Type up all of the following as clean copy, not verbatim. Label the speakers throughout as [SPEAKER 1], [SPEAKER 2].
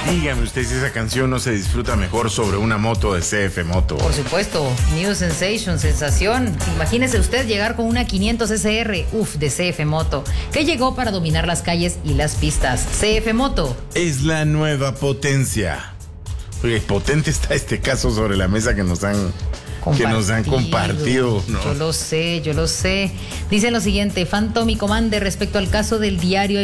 [SPEAKER 1] Dígame usted si esa canción no se disfruta mejor sobre una moto de CF Moto.
[SPEAKER 2] Por supuesto, New Sensation, sensación. Imagínese usted llegar con una 500 SR, de CF Moto, que llegó para dominar las calles y las pistas. CF Moto
[SPEAKER 1] es la nueva potencia. Oye, potente está este caso sobre la mesa que nos han compartido, ¿no?
[SPEAKER 2] Yo lo sé. Dice lo siguiente, Phantom y Commander, respecto al caso del diario,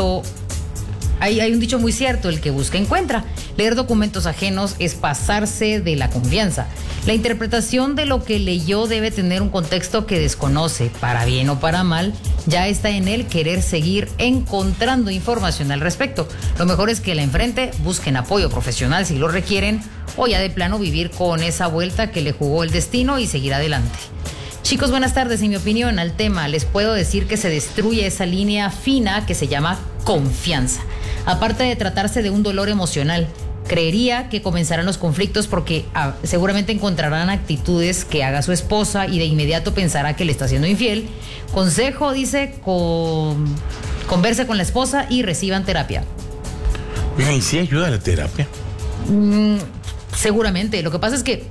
[SPEAKER 2] hay un dicho muy cierto, el que busca encuentra. Leer documentos ajenos es pasarse de la confianza. La interpretación de lo que leyó debe tener un contexto que desconoce, para bien o para mal. Ya está en él querer seguir encontrando información al respecto. Lo mejor es que la enfrente, busquen apoyo profesional si lo requieren, o ya de plano vivir con esa vuelta que le jugó el destino y seguir adelante. Chicos, buenas tardes. En mi opinión al tema, les puedo decir que se destruye esa línea fina que se llama confianza. Aparte de tratarse de un dolor emocional, creería que comenzarán los conflictos porque seguramente encontrarán actitudes que haga su esposa y de inmediato pensará que le está siendo infiel. Consejo, dice, converse con la esposa y reciban terapia.
[SPEAKER 1] Oigan, ¿y si ayuda la terapia?
[SPEAKER 2] Seguramente. Lo que pasa es que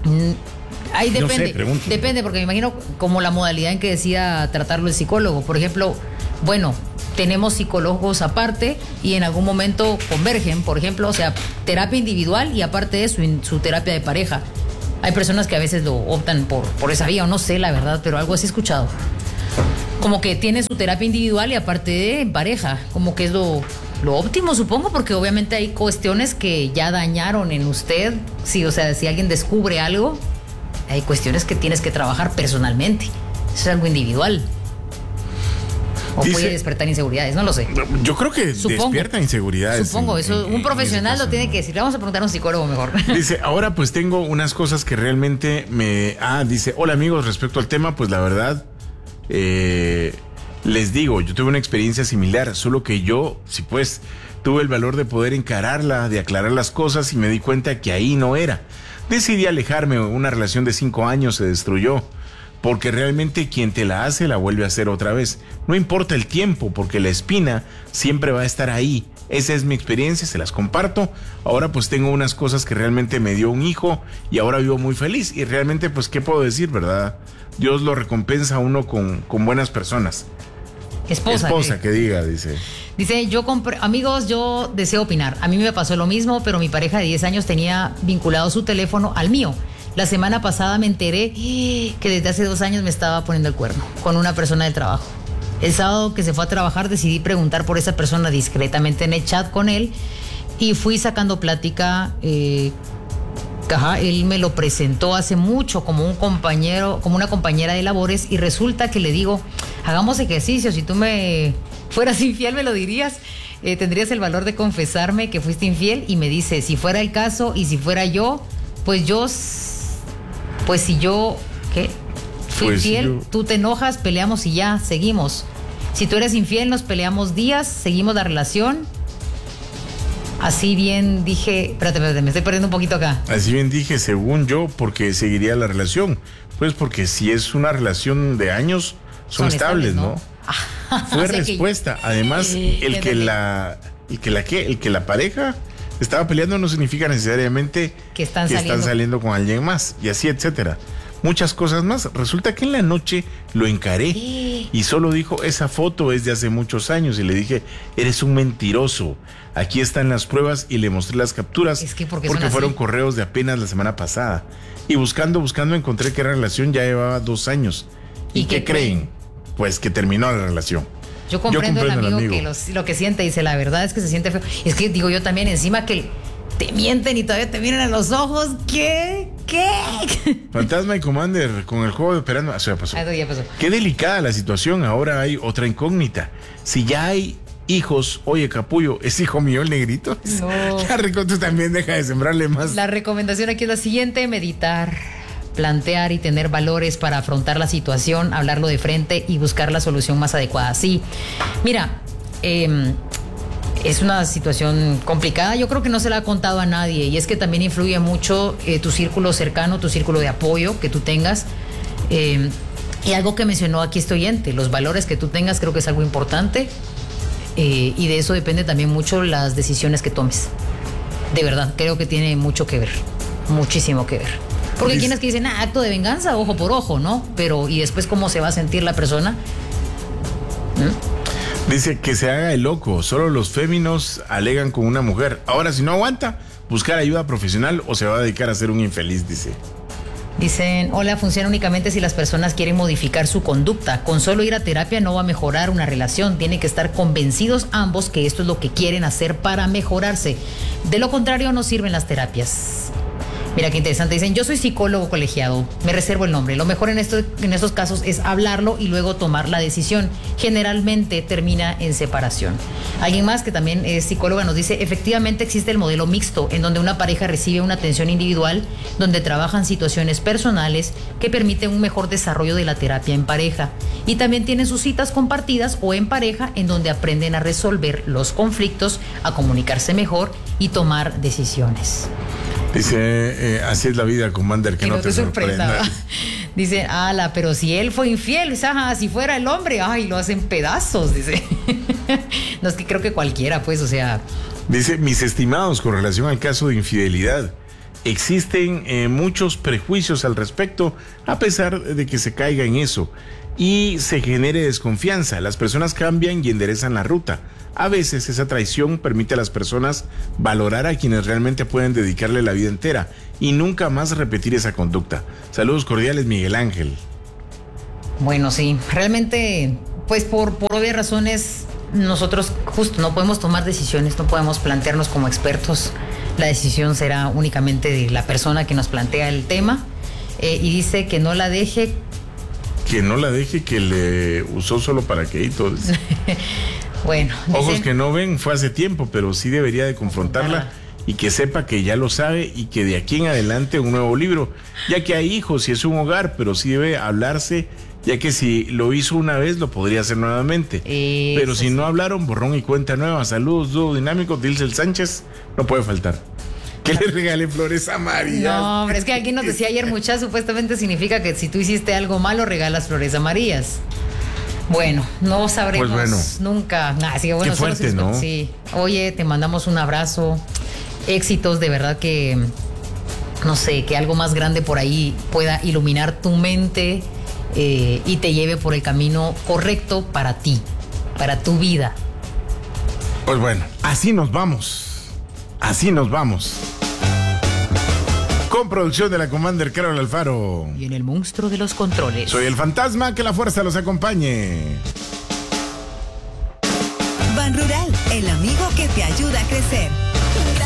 [SPEAKER 2] ahí depende.
[SPEAKER 1] No sé,
[SPEAKER 2] depende, porque me imagino como la modalidad en que decida tratarlo el psicólogo. Por ejemplo, tenemos psicólogos aparte y en algún momento convergen, por ejemplo, o sea, terapia individual y aparte de su terapia de pareja. Hay personas que a veces lo optan por esa vía, o no sé la verdad, pero algo así he escuchado. Como que tiene su terapia individual y aparte de en pareja, como que es lo óptimo, supongo, porque obviamente hay cuestiones que ya dañaron en usted. Sí, o sea, si alguien descubre algo, hay cuestiones que tienes que trabajar personalmente. Eso es algo individual. O puede despertar inseguridades, no lo sé.
[SPEAKER 1] Yo creo que despierta inseguridades.
[SPEAKER 2] Supongo, eso un profesional lo tiene que decir. Le vamos a preguntar a un psicólogo mejor.
[SPEAKER 1] Dice, ahora pues tengo unas cosas que realmente dice, hola amigos, respecto al tema, pues la verdad, les digo, yo tuve una experiencia similar, solo que yo, tuve el valor de poder encararla, de aclarar las cosas y me di cuenta que ahí no era. Decidí alejarme, una relación de 5 años se destruyó. Porque realmente quien te la hace la vuelve a hacer otra vez. No importa el tiempo, porque la espina siempre va a estar ahí. Esa es mi experiencia, se las comparto. Ahora pues tengo unas cosas que realmente me dio un hijo y ahora vivo muy feliz. Y realmente pues, ¿qué puedo decir, verdad? Dios lo recompensa a uno con buenas personas. Esposa que diga, dice. Dice,
[SPEAKER 2] amigos, yo deseo opinar. A mí me pasó lo mismo, pero mi pareja de 10 años tenía vinculado su teléfono al mío. La semana pasada me enteré que desde hace 2 años me estaba poniendo el cuerno con una persona del trabajo. El sábado que se fue a trabajar decidí preguntar por esa persona discretamente en el chat con él y fui sacando plática. Él me lo presentó hace mucho como una compañera de labores y resulta que le digo, hagamos ejercicio, si tú me fueras infiel me lo dirías. ¿Tendrías el valor de confesarme que fuiste infiel? Y me dice, si fuera el caso y si fuera yo, si yo, fui infiel, tú te enojas, peleamos y ya, seguimos. Si tú eres infiel, nos peleamos días, seguimos la relación. Así bien dije, espérate, me estoy perdiendo un poquito acá.
[SPEAKER 1] Así bien dije, según yo, porque seguiría la relación. Pues porque si es una relación de años, son estables, ¿no? Fue respuesta. Además, el que la pareja estaba peleando no significa necesariamente que están saliendo con alguien más, y así, etcétera. Muchas cosas más. Resulta que en la noche lo encaré y solo dijo, esa foto es de hace muchos años, y le dije, eres un mentiroso. Aquí están las pruebas y le mostré las capturas porque fueron correos de apenas la semana pasada. Y buscando encontré que la relación ya llevaba 2 años. ¿Y qué creen? Pues que terminó la relación.
[SPEAKER 2] Yo comprendo el amigo que lo que siente, dice, la verdad es que se siente feo. Es que digo yo también, encima que te mienten y todavía te miran a los ojos. ¿Qué?
[SPEAKER 1] Fantasma y Commander con el juego de operando. Eso ya pasó.
[SPEAKER 2] Ya pasó.
[SPEAKER 1] Qué delicada la situación. Ahora hay otra incógnita. Si ya hay hijos, oye, capullo, ¿es hijo mío el negrito?
[SPEAKER 2] No.
[SPEAKER 1] Ya, Rico, tú también deja de sembrarle más.
[SPEAKER 2] La recomendación aquí es la siguiente: meditar, plantear y tener valores para afrontar la situación, hablarlo de frente y buscar la solución más adecuada. Sí, mira, es una situación complicada. Yo creo que no se la ha contado a nadie y es que también influye mucho tu círculo cercano, tu círculo de apoyo que tú tengas. Y algo que mencionó aquí este oyente, los valores que tú tengas, creo que es algo importante. Y de eso depende también mucho las decisiones que tomes. de verdad, creo que tiene mucho que ver, muchísimo que ver. Porque hay quienes que dicen, acto de venganza, ojo por ojo, ¿no? Pero, ¿y después cómo se va a sentir la persona?
[SPEAKER 1] Dice que se haga el loco, solo los féminos alegan con una mujer. Ahora, si no aguanta, buscar ayuda profesional o se va a dedicar a ser un infeliz, dice.
[SPEAKER 2] Dicen, hola, funciona únicamente si las personas quieren modificar su conducta. Con solo ir a terapia no va a mejorar una relación. Tienen que estar convencidos ambos que esto es lo que quieren hacer para mejorarse. De lo contrario, no sirven las terapias. Mira qué interesante. Dicen, yo soy psicólogo colegiado, me reservo el nombre. Lo mejor en estos casos es hablarlo y luego tomar la decisión. Generalmente termina en separación. Alguien más que también es psicóloga nos dice, efectivamente existe el modelo mixto, en donde una pareja recibe una atención individual, donde trabajan situaciones personales que permiten un mejor desarrollo de la terapia en pareja. Y también tienen sus citas compartidas o en pareja, en donde aprenden a resolver los conflictos, a comunicarse mejor y tomar decisiones.
[SPEAKER 1] Dice, así es la vida, Commander, que no te sorprenda.
[SPEAKER 2] Dice, pero si él fue infiel, si fuera el hombre, lo hacen pedazos, dice. No, es que creo que cualquiera, pues, o sea.
[SPEAKER 1] Dice, mis estimados, con relación al caso de infidelidad, existen muchos prejuicios al respecto, a pesar de que se caiga en eso y se genere desconfianza. Las personas cambian y enderezan la ruta. A veces esa traición permite a las personas valorar a quienes realmente pueden dedicarle la vida entera y nunca más repetir esa conducta. Saludos cordiales, Miguel Ángel.
[SPEAKER 2] Bueno, sí, realmente, pues por obvias razones, nosotros justo no podemos tomar decisiones, no podemos plantearnos como expertos. La decisión será únicamente de la persona que nos plantea el tema, y dice que no la deje. Que no la deje, que le usó solo para que y todo eso. Bueno,
[SPEAKER 1] ojos que no ven, fue hace tiempo, pero sí debería de confrontarla y que sepa que ya lo sabe y que de aquí en adelante un nuevo libro, ya que hay hijos y es un hogar, pero sí debe hablarse, ya que si lo hizo una vez lo podría hacer nuevamente. Pero si no hablaron, borrón y cuenta nueva. Saludos, dúo dinámico, Dilcel Sánchez, no puede faltar. Que le regale flores amarillas.
[SPEAKER 2] No, pero es que alguien nos decía ayer, supuestamente significa que si tú hiciste algo malo, regalas flores amarillas. Bueno, no sabremos nunca. Así que bueno,
[SPEAKER 1] qué fuerte, ¿no?
[SPEAKER 2] Sí. Oye, te mandamos un abrazo. Éxitos, de verdad que, no sé, que algo más grande por ahí pueda iluminar tu mente y te lleve por el camino correcto para ti, para tu vida.
[SPEAKER 1] Pues bueno, así nos vamos. Así nos vamos. Con producción de la Commander Carol Alfaro.
[SPEAKER 2] Y en el monstruo de los controles.
[SPEAKER 1] Soy el fantasma, que la fuerza los acompañe.
[SPEAKER 3] Ban Rural, el amigo que te ayuda a crecer.